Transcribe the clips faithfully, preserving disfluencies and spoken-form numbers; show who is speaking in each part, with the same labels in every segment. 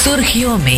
Speaker 1: सुर्खियों में।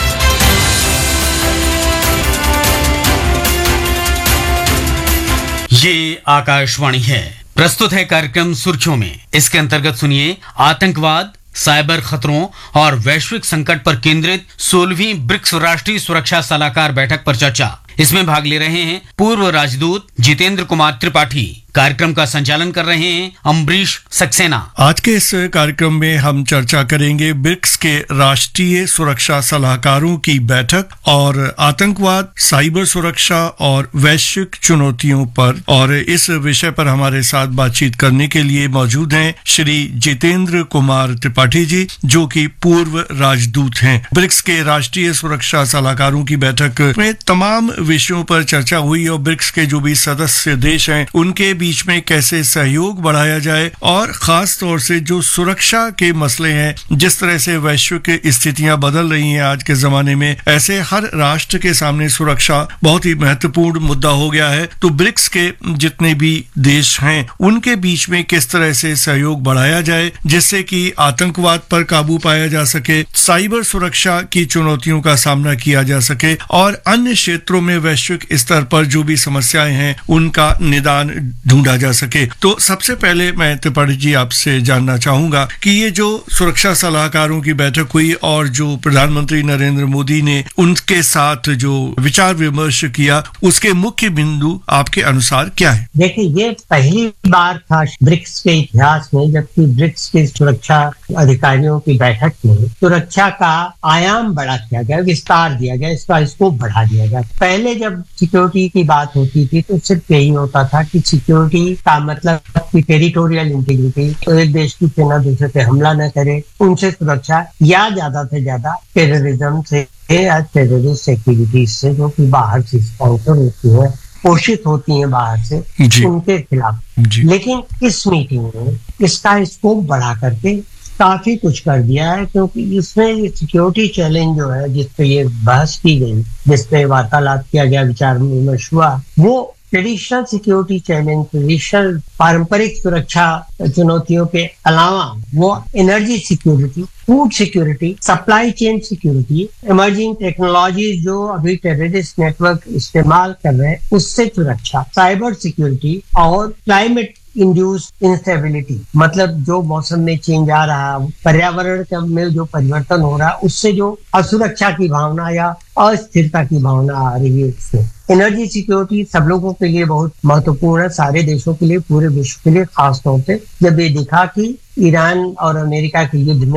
Speaker 2: ये आकाशवाणी है, प्रस्तुत है कार्यक्रम सुर्खियों में। इसके अंतर्गत सुनिए आतंकवाद, साइबर खतरों और वैश्विक संकट पर केंद्रित सोलहवीं ब्रिक्स राष्ट्रीय सुरक्षा सलाहकार बैठक पर चर्चा। इसमें भाग ले रहे हैं पूर्व राजदूत जितेंद्र कुमार त्रिपाठी। कार्यक्रम का संचालन कर रहे हैं अम्बरीश सक्सेना।
Speaker 3: आज के इस कार्यक्रम में हम चर्चा करेंगे ब्रिक्स के राष्ट्रीय सुरक्षा सलाहकारों की बैठक और आतंकवाद, साइबर सुरक्षा और वैश्विक चुनौतियों पर। और इस विषय पर हमारे साथ बातचीत करने के लिए मौजूद हैं श्री जितेंद्र कुमार त्रिपाठी जी, जो कि पूर्व राजदूत हैं। ब्रिक्स के राष्ट्रीय सुरक्षा सलाहकारों की बैठक में तमाम विषयों पर चर्चा हुई और ब्रिक्स के जो भी सदस्य देश हैं उनके बीच में कैसे सहयोग बढ़ाया जाए और खास तौर से जो सुरक्षा के मसले हैं, जिस तरह से वैश्विक स्थितियां बदल रही हैं आज के जमाने में, ऐसे हर राष्ट्र के सामने सुरक्षा बहुत ही महत्वपूर्ण मुद्दा हो गया है। तो ब्रिक्स के जितने भी देश हैं उनके बीच में किस तरह से सहयोग बढ़ाया जाए जिससे कि आतंकवाद पर काबू पाया जा सके, साइबर सुरक्षा की चुनौतियों का सामना किया जा सके और अन्य क्षेत्रों में वैश्विक स्तर पर जो भी समस्याएं हैं उनका निदान ढूंढा जा सके। तो सबसे पहले मैं त्रिपाठी जी आपसे जानना चाहूंगा कि ये जो सुरक्षा सलाहकारों की बैठक हुई और जो प्रधानमंत्री नरेंद्र मोदी ने उनके साथ जो विचार विमर्श किया, उसके मुख्य बिंदु आपके अनुसार क्या है?
Speaker 4: देखिए, ये पहली बार था ब्रिक्स के इतिहास में जबकि ब्रिक्स के सुरक्षा अधिकारियों की बैठक में सुरक्षा का आयाम बढ़ा किया गया, विस्तार दिया गया, इसका स्कोप बढ़ा दिया गया। पहले जब सिक्योरिटी की बात होती थी तो सिर्फ यही होता था कि सिक्योरिटी का मतलब कि टेरिटोरियल इंटीग्रिटी, तो एक देश की सेना दूसरे पे हमला न करे, उनसे सुरक्षा, या ज्यादा से ज्यादा टेररिज्म से या टेररिस्ट एक्टिविटीज से जो कि बाहर से स्पॉन्सर होती है, पोषित होती हैं बाहर से, उनके खिलाफ। लेकिन इस मीटिंग में इसका स्कोप बढ़ा करके काफी कुछ कर दिया है, क्योंकि इसमें सिक्योरिटी चैलेंज जो है जिसपे ये बहस की गई, जिसपे वार्तालाप किया गया, विचार विमर्श हुआ, वो ट्रेडिशनल सिक्योरिटी चैलेंज, ट्रेडिशनल पारंपरिक सुरक्षा चुनौतियों के अलावा वो energy security, food security, supply chain security, emerging technology जो अभी टेररिस्ट नेटवर्क इस्तेमाल कर रहे हैं उससे सुरक्षा, साइबर सिक्योरिटी और क्लाइमेट इंड्यूस्ड इंस्टेबिलिटी, मतलब जो मौसम में चेंज आ रहा है, पर्यावरण में जो परिवर्तन हो रहा है, उससे जो असुरक्षा की भावना या अस्थिरता की भावना आ रही है इससे। एनर्जी सिक्योरिटी सब लोगों के लिए बहुत महत्वपूर्ण है, सारे देशों के लिए, पूरे विश्व के लिए, खास तौर पे जब ये दिखा कि ईरान और अमेरिका के युद्ध में